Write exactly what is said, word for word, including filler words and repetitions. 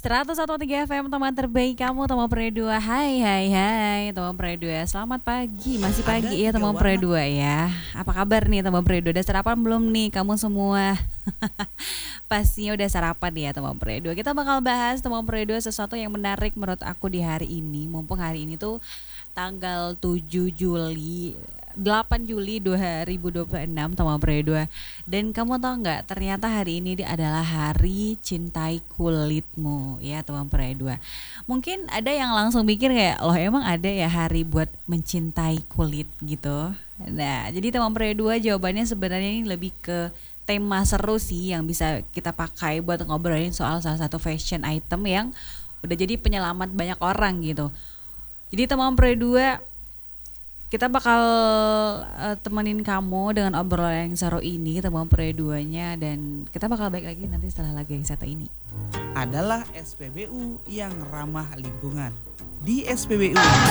seratus satu koma tiga F M teman terbaik kamu teman pre dua. Hai hai hai teman pre dua. Selamat pagi. Masih pagi ya teman pre dua ya. Apa kabar nih teman pre dua? Udah sarapan belum nih kamu semua? Pastinya udah sarapan ya teman pre dua. Kita bakal bahas teman pre dua sesuatu yang menarik menurut aku di hari ini. Mumpung hari ini tuh tanggal tujuh Juli delapan Juli dua ribu dua puluh enam teman pre dua. Dan kamu tahu nggak ternyata hari ini adalah hari cintai kulitmu ya teman pre dua. Mungkin ada yang langsung mikir kayak loh emang ada ya hari buat mencintai kulit gitu. Nah jadi teman pre dua jawabannya sebenarnya ini lebih ke tema seru sih yang bisa kita pakai buat ngobrolin soal salah satu fashion item yang udah jadi penyelamat banyak orang gitu. Jadi teman pre dua kita bakal uh, temenin kamu dengan obrolan yang seru ini teman pre dua-nya dan kita bakal balik lagi nanti setelah lagu yang satu ini. Adalah S P B U yang ramah lingkungan. Di S P B U